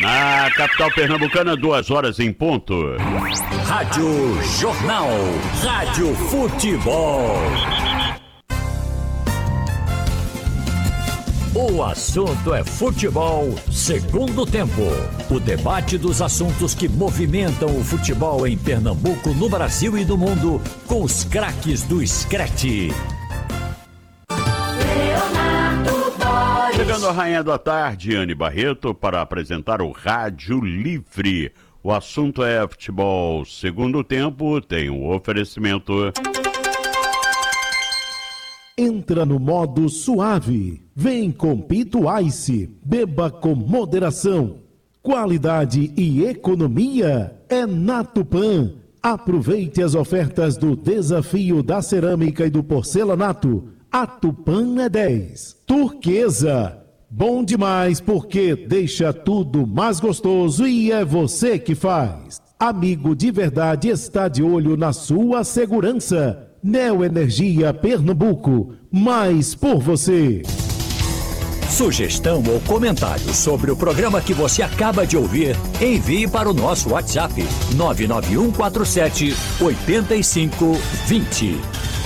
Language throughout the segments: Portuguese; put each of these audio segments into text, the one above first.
A capital pernambucana, 2 horas em ponto. Rádio Jornal. Rádio Futebol. O assunto é futebol, segundo tempo. O debate dos assuntos que movimentam o futebol em Pernambuco, no Brasil e no mundo, com os craques do Screte. Chegando a rainha da tarde, Anne Barreto, para apresentar o Rádio Livre. O assunto é futebol. Segundo tempo, tem um oferecimento. Entra no modo suave. Vem com Pito Ice. Beba com moderação. Qualidade e economia é na Tupã. Aproveite as ofertas do Desafio da Cerâmica e do Porcelanato. A Tupã é 10. Turquesa. Bom demais porque deixa tudo mais gostoso e é você que faz. Amigo de verdade está de olho na sua segurança. Neoenergia Pernambuco, mais por você. Sugestão ou comentário sobre o programa que você acaba de ouvir, envie para o nosso WhatsApp 99147-8520.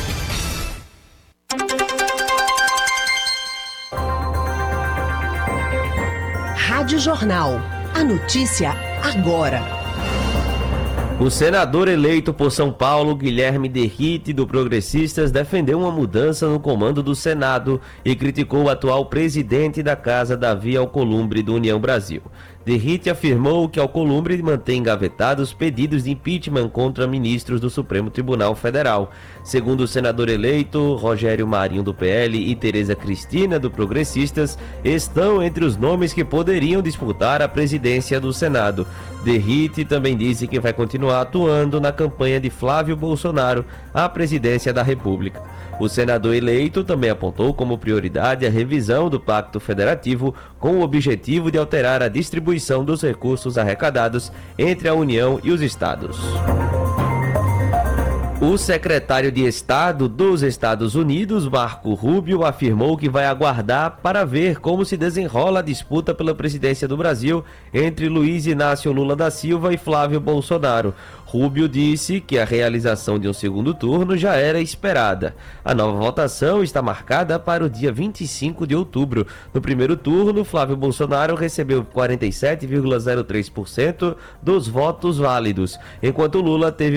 Rádio Jornal. A notícia agora. O senador eleito por São Paulo, Guilherme Derrite, do Progressistas, defendeu uma mudança no comando do Senado e criticou o atual presidente da Casa, Davi Alcolumbre, do União Brasil. Derrite afirmou que Alcolumbre mantém engavetados pedidos de impeachment contra ministros do Supremo Tribunal Federal. Segundo o senador eleito, Rogério Marinho, do PL, e Tereza Cristina, do Progressistas, estão entre os nomes que poderiam disputar a presidência do Senado. Derrite também disse que vai continuar atuando na campanha de Flávio Bolsonaro à presidência da República. O senador eleito também apontou como prioridade a revisão do Pacto Federativo com o objetivo de alterar a distribuição dos recursos arrecadados entre a União e os estados. O secretário de Estado dos Estados Unidos, Marco Rubio, afirmou que vai aguardar para ver como se desenrola a disputa pela presidência do Brasil entre Luiz Inácio Lula da Silva e Flávio Bolsonaro. Rubio disse que a realização de um segundo turno já era esperada. A nova votação está marcada para o dia 25 de outubro. No primeiro turno, Flávio Bolsonaro recebeu 47,03% dos votos válidos, enquanto Lula teve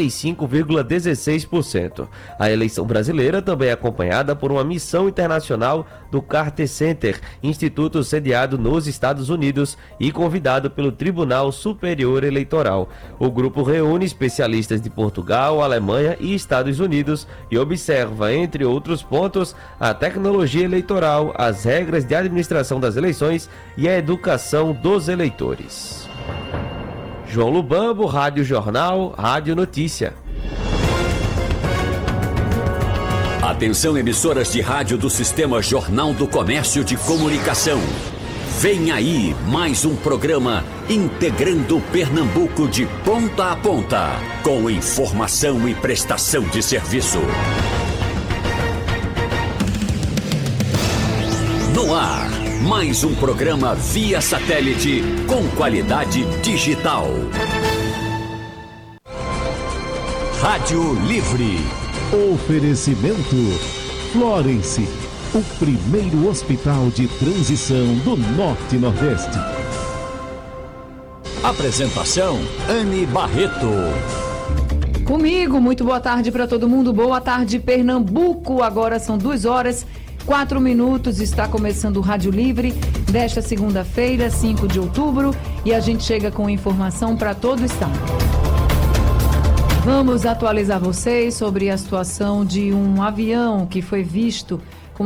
45,16%. A eleição brasileira também é acompanhada por uma missão internacional do Carter Center, instituto sediado nos Estados Unidos e convidado pelo Tribunal Superior Eleitoral. O grupo reúne especialistas de Portugal, Alemanha e Estados Unidos e observa, entre outros pontos, a tecnologia eleitoral, as regras de administração das eleições e a educação dos eleitores. João Lubambo, Rádio Jornal, Rádio Notícia. Atenção, emissoras de rádio do Sistema Jornal do Comércio de Comunicação. Vem aí mais um programa integrando Pernambuco de ponta a ponta, com informação e prestação de serviço. No ar, mais um programa via satélite com qualidade digital. Rádio Livre. Oferecimento Florence, o primeiro hospital de transição do Norte e Nordeste. Apresentação, Anne Barreto. Comigo, muito boa tarde para todo mundo. Boa tarde, Pernambuco. Agora são 2h04. Está começando o Rádio Livre desta segunda-feira, 5 de outubro. E a gente chega com informação para todo o estado. Vamos atualizar vocês sobre a situação de um avião que foi visto